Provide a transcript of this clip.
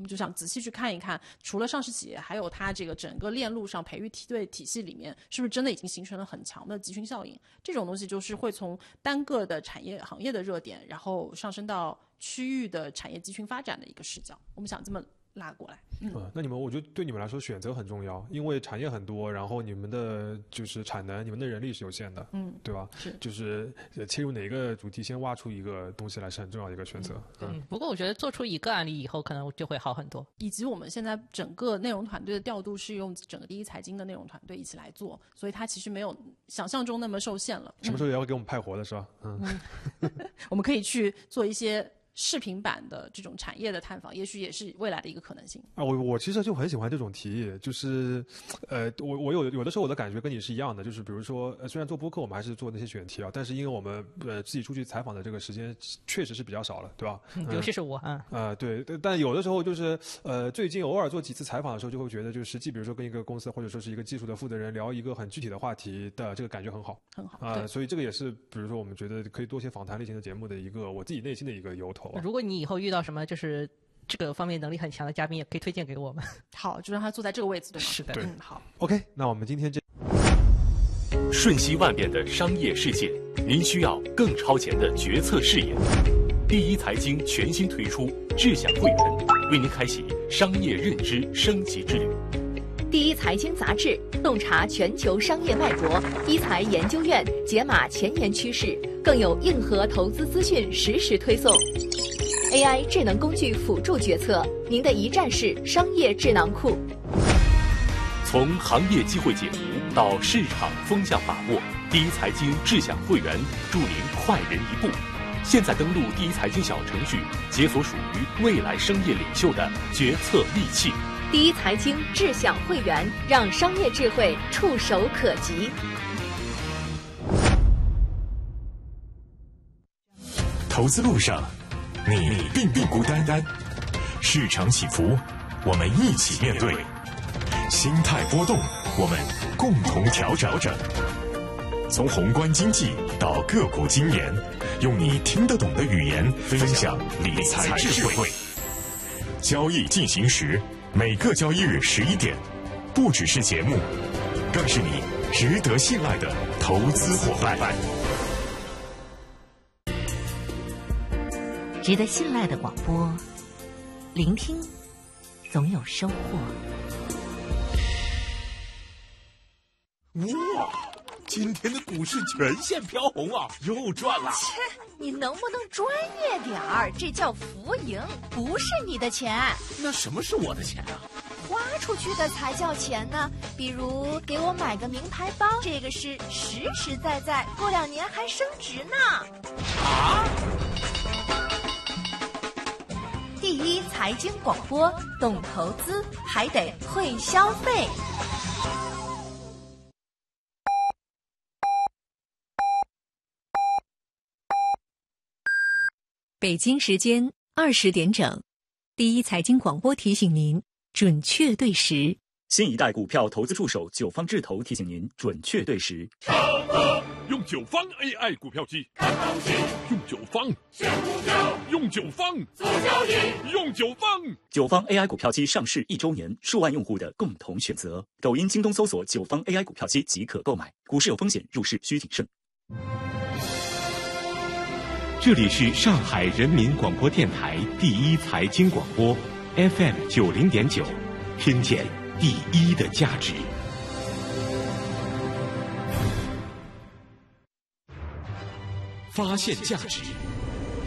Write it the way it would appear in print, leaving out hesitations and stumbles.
们就想仔细去看一看，除了上市企业，还有它这个整个链路上培育梯队体系里面，是不是真的已经形成了很强的集群效应？这种东西就是会从单个的产业行业的热点，然后上升到区域的产业集群发展的一个视角。我们想这么拉过来。 那我觉得对你们来说选择很重要，因为产业很多，然后你们的就是产能，你们的人力是有限的，对吧？ 是， 就是切入哪个主题，先挖出一个东西来是很重要的一个选择。 不过我觉得做出一个案例以后，可能就会好很多。 以及我们现在整个内容团队的调度是用整个第一财经的内容团队一起来做，所以它其实没有想象中那么受限了。 什么时候也要给我们派活的是吧？ 我们可以去做一些视频版的这种产业的探访，也许也是未来的一个可能性啊。我其实就很喜欢这种提议，就是我有的时候我的感觉跟你是一样的，就是比如说虽然做播客我们还是做那些选题啊，但是因为我们自己出去采访的这个时间确实是比较少了，对吧？ 尤其是我对，但有的时候就是最近偶尔做几次采访的时候，就会觉得就是实际比如说跟一个公司或者说是一个技术的负责人聊一个很具体的话题的这个感觉很好所以这个也是比如说我们觉得可以多些访谈类型的节目的一个我自己内心的一个由头。 如果你以后遇到什么就是这个方面能力很强的嘉宾，也可以推荐给我们。 好，就让他坐在这个位置，对吗？ 是的， 对， 好。 OK， 那我们今天瞬息万变的商业世界，您需要更超前的决策视野。第一财经全新推出智享会员，为您开启商业认知升级之旅。 第一财经杂志洞察全球商业脉搏，一财研究院解码前沿趋势，更有硬核投资资讯实时推送。AI 智能工具辅助决策，您的一站式商业智囊库。 从行业机会解读到市场风向把握，第一财经智享会员助您快人一步。现在登录第一财经小程序，解锁属于未来商业领袖的决策利器。 第一财经智享会员，让商业智慧触手可及。 投资路上，你并不孤单。市场起伏，我们一起面对；心态波动，我们共同调整。从宏观经济到个股经研，用你听得懂的语言分享理财智慧。交易进行时，每个交易日11点，不只是节目，更是你值得信赖的投资伙伴。 值得信赖的广播，聆听总有收获。 哇，今天的股市全线飘红啊，又赚了！ 切，你能不能专业点儿？这叫浮盈，不是你的钱。 那什么是我的钱啊？ 花出去的才叫钱呢。比如给我买个名牌包，这个是实实在在，过2年还升值呢。 啊！ 第一财经广播，懂投资还得会消费。 北京时间20点整，第一财经广播提醒您准确对时。 新一代股票投资助手九方智投提醒您准确对时。 用九方 AI 股票机看东西，用九方选股票，用九方做交易，用九方。 九方 AI 股票机上市1周年，数万用户的共同选择。抖音、京东搜索九方 AI 股票机即可购买。股市有风险，入市需谨慎。 这里是上海人民广播电台第一财经广播 FM 90.9，听见第一的价值。 发现价值，